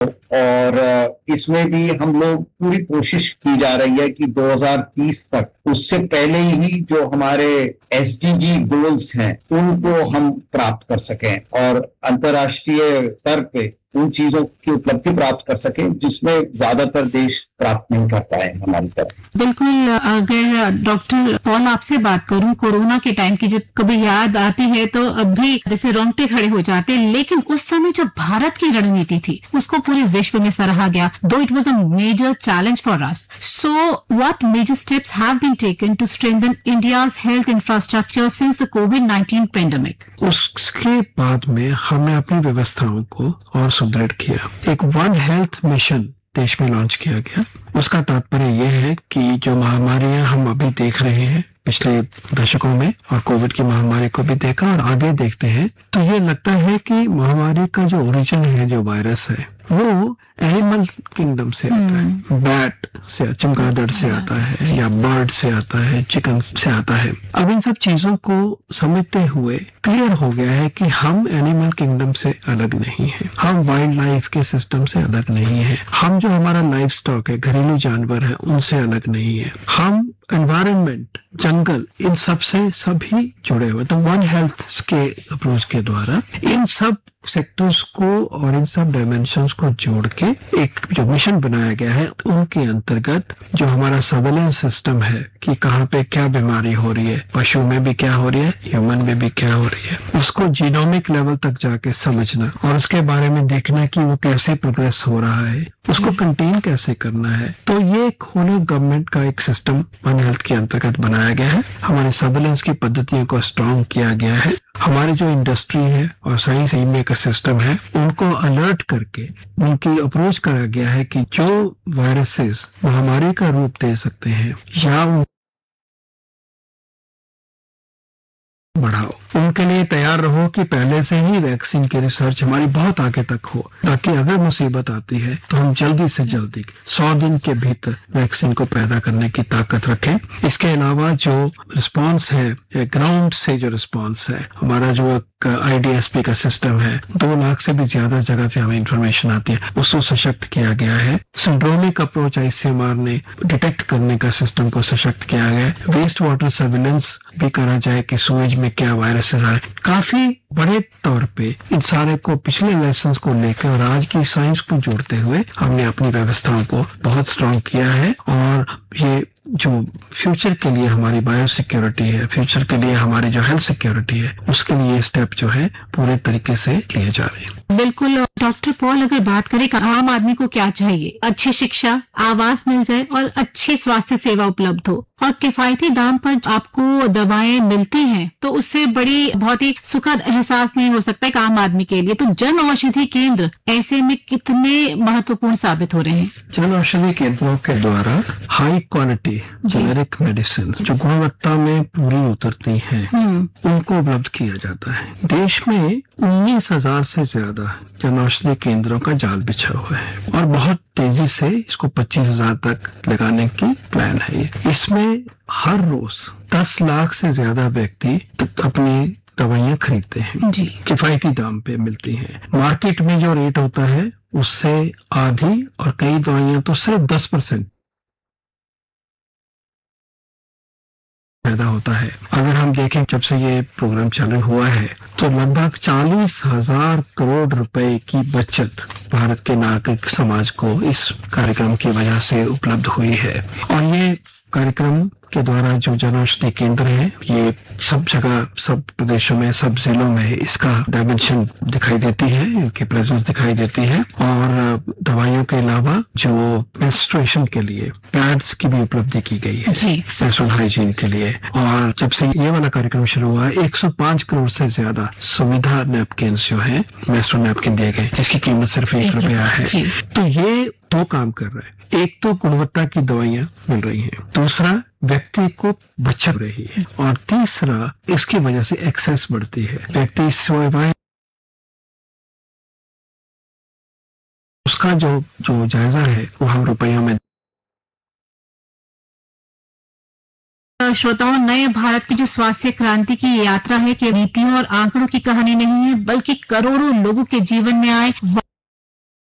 और इसमें भी हम लोग पूरी कोशिश की जा रही है कि 2030 तक उससे पहले ही जो हमारे एसडीजी गोल्स हैं उनको हम प्राप्त कर सकें और अंतर्राष्ट्रीय स्तर पे उन चीजों की उपलब्धि प्राप्त कर सकें जिसमें ज्यादातर देश प्राप्त नहीं कर पाए हमारी तरफ। बिल्कुल, अगर डॉक्टर पॉल आपसे बात करूं, कोरोना के टाइम की जब कभी याद आती है तो अब भी जैसे रोंगटे खड़े हो जाते हैं, लेकिन उस समय जो भारत की रणनीति थी उसको पूरे विश्व में सराहा गया, दो it was a major challenge for us. So what major steps have been taken to strengthen India's health infrastructure since the covid pandemic? उसके बाद में हमने अपनी व्यवस्थाओं को और सुदृढ़ किया। एक वन हेल्थ मिशन देश में लॉन्च किया गया। उसका तात्पर्य यह है कि जो महामारियां हम अभी देख रहे हैं पिछले दशकों में, और कोविड की महामारी को भी देखा और आगे देखते हैं, तो ये लगता है कि महामारी का जो ओरिजिन है, जो वायरस है, वो एनिमल किंगडम से आता है, बैट से, चमगादड़ से आता है, या बर्ड से आता है, चिकन से आता है। अब इन सब चीजों को समझते हुए क्लियर हो गया है कि हम एनिमल किंगडम से अलग नहीं है, हम वाइल्ड लाइफ के सिस्टम से अलग नहीं है, हम जो हमारा लाइफ स्टॉक है, घरेलू जानवर है, उनसे अलग नहीं है, हम एनवायरनमेंट, जंगल, इन सब से सभी जुड़े हुए। तो वन हेल्थ के अप्रोच के द्वारा इन सब सेक्टर्स को और इन सब डायमेंशंस को जोड़ के एक जो मिशन बनाया गया है, उनके अंतर्गत जो हमारा सर्वेलेंस सिस्टम है कि कहाँ पे क्या बीमारी हो रही है, पशु में भी क्या हो रही है, ह्यूमन में भी क्या हो रही है, उसको जीनोमिक लेवल तक जाके समझना और उसके बारे में देखना कि वो कैसे प्रोग्रेस हो रहा है, उसको कंटेन कैसे करना है। तो ये एक होल ऑफ गवर्नमेंट का एक सिस्टम वन हेल्थ के अंतर्गत बनाया गया है। हमारे सर्वेलेंस की पद्धतियों को स्ट्रॉन्ग किया गया है। हमारी जो इंडस्ट्री है और साइंस का सिस्टम है, उनको अलर्ट करके उनकी अप्रोच करा गया है कि जो वायरसेस महामारी का रूप दे सकते हैं या बढ़ाओ, उनके लिए तैयार रहो कि पहले से ही वैक्सीन की रिसर्च हमारी बहुत आगे तक हो, ताकि अगर मुसीबत आती है तो हम जल्दी से जल्दी 100 दिन के भीतर वैक्सीन को पैदा करने की ताकत रखें। इसके अलावा जो रिस्पांस है, ग्राउंड से जो रिस्पांस है, हमारा जो IDSP का सिस्टम है, 2 लाख से भी ज्यादा जगह से हमें इंफॉर्मेशन आती है, उसको सशक्त किया गया है। सिंड्रोमिक अप्रोच ICMR ने डिटेक्ट करने का सिस्टम को सशक्त किया गया है। वेस्ट वाटर सर्विलेंस भी करा जाए कि सूरज में क्या वायरसेस आ रहे। काफी बड़े तौर पे इन सारे को पिछले लेसन्स को लेकर और आज की साइंस को जोड़ते हुए हमने अपनी व्यवस्थाओं को बहुत स्ट्रॉन्ग किया है। और ये जो फ्यूचर के लिए हमारी बायो सिक्योरिटी है, फ्यूचर के लिए हमारी जो हेल्थ सिक्योरिटी है, उसके लिए ये स्टेप जो है पूरे तरीके से लिए जा रहे हैं। बिल्कुल। डॉक्टर पॉल, अगर बात करें आम आदमी को क्या चाहिए, अच्छी शिक्षा, आवास मिल जाए और अच्छी स्वास्थ्य सेवा उपलब्ध हो और किफायती दाम पर आपको दवाएं मिलती हैं, तो उससे बड़ी बहुत ही सुखद एहसास नहीं हो सकता है आम आदमी के लिए। तो जन औषधि केंद्र ऐसे में कितने महत्वपूर्ण साबित हो रहे हैं? जन औषधि केंद्रों के द्वारा हाई क्वालिटी जेनेरिक मेडिसिन जो गुणवत्ता में पूरी उतरती हैं, उनको उपलब्ध किया जाता है। देश में 19,000 से ज्यादा जन औषधि केंद्रों का जाल बिछा हुआ है और बहुत तेजी से इसको 25,000 तक लगाने की प्लान है। इसमें हर रोज 10 लाख से ज्यादा व्यक्ति अपनी दवाइयां खरीदते हैं जी, किफायती दाम पे मिलती हैं। मार्केट में जो रेट होता है उससे आधी और कई दवाइयां तो सिर्फ 10% पैदा होता है। अगर हम देखें जब से ये प्रोग्राम चालू हुआ है तो लगभग 40,000 करोड़ रुपए की बचत भारत के नागरिक समाज को इस कार्यक्रम की वजह से उपलब्ध हुई है। और ये कार्यक्रम के द्वारा जो जन औषधि केंद्र है, ये सब जगह, सब प्रदेशों में, सब जिलों में इसका डायमेंशन दिखाई देती है, इनकी प्रेजेंस दिखाई देती है। और दवाइयों के अलावा जो मेंस्ट्रुएशन के लिए पैड्स की भी उपलब्धि की गई है मेंस्ट्रुअल हाइजीन के लिए। और जब से ये वाला कार्यक्रम शुरू हुआ है 105 करोड़ से ज्यादा सुविधा नैपकिन जो है, मेंस्ट्रुअल नैपकिन दिए गए, जिसकी कीमत सिर्फ ₹1 है। तो ये 2 काम कर रहा है। एक तो गुणवत्ता की दवाइयां मिल रही हैं, दूसरा व्यक्ति को बचत रही है, और तीसरा इसकी वजह से एक्सेस बढ़ती है। व्यक्ति सेवाएं उसका जो जायजा है वो हम रुपयों में। श्रोताओं, नए भारत की जो स्वास्थ्य क्रांति की यात्रा है कि नीतियों और आंकड़ों की कहानी नहीं है, बल्कि करोड़ों लोगों के जीवन में आए